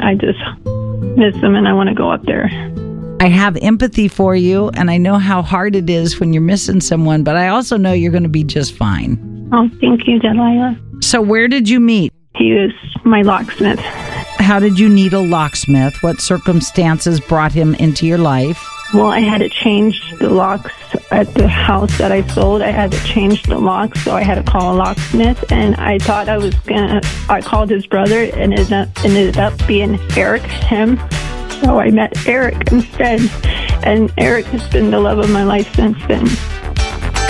I just miss him and I want to go up there. I have empathy for you, and I know how hard it is when you're missing someone, but I also know you're going to be just fine. Oh, thank you, Delilah. So where did you meet? He was my locksmith. How did you need a locksmith? What circumstances brought him into your life? Well, I had to change the locks at the house that I sold. I had to change the locks, so I had to call a locksmith. And I thought I called his brother, and it ended up being Eric, him. So I met Eric instead. And Eric has been the love of my life since then.